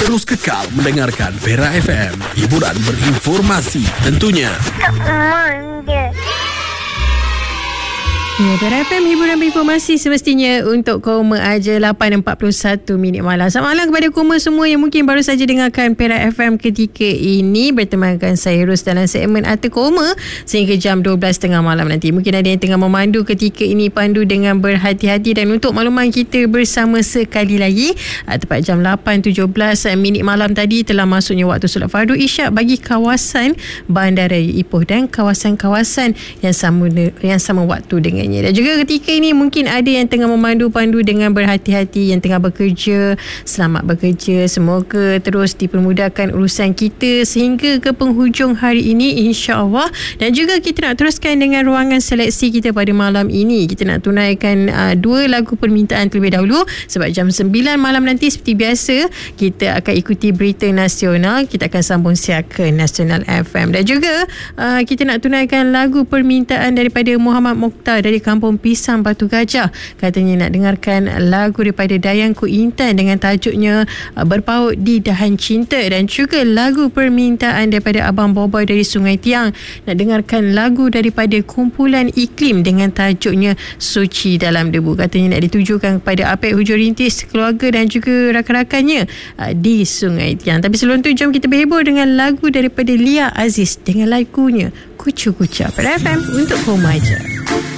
Terus kekal mendengarkan Perak FM, hiburan berinformasi tentunya. Tak manja. Ya, Perak FM, hiburan berinformasi semestinya untuk Koma aja. 8.41 malam. Selamat malam kepada Koma semua yang mungkin baru saja dengarkan Perak FM ketika ini. Bertemankan saya Ros dalam segmen Ata Koma sehingga jam 12.30 malam nanti. Mungkin ada yang tengah memandu ketika ini, pandu dengan berhati-hati. Dan untuk makluman kita bersama sekali lagi, tepat jam 8.17 malam tadi telah masuknya waktu solat fardu isyak bagi kawasan Bandaraya Ipoh dan kawasan-kawasan yang sama waktu dengan. Dan juga ketika ini mungkin ada yang tengah memandu-pandu dengan berhati-hati, yang tengah bekerja. Selamat bekerja, semoga terus dipermudahkan urusan kita sehingga ke penghujung hari ini, insya-Allah. Dan juga kita nak teruskan dengan ruangan seleksi kita pada malam ini. Kita nak tunaikan 2 lagu permintaan terlebih dahulu, sebab jam 9 malam nanti seperti biasa kita akan ikuti berita nasional. Kita akan sambung siar ke Nasional FM. Dan juga kita nak tunaikan lagu permintaan daripada Muhammad Mokhtar dari Kampung Pisang Batu Gajah. Katanya nak dengarkan lagu daripada Dayang Ku Intan dengan tajuknya Berpaut di Dahan Cinta. Dan juga lagu permintaan daripada Abang Boboy dari Sungai Tiang. Nak dengarkan lagu daripada Kumpulan Iklim dengan tajuknya Suci Dalam Debu. Katanya nak ditujukan kepada Apek Hujur Rintis, keluarga dan juga rakan-rakannya di Sungai Tiang. Tapi sebelum tu, jom kita berhibur dengan lagu daripada Lia Aziz dengan lagunya Kucu Kuca. Pada FM untuk Koma aja.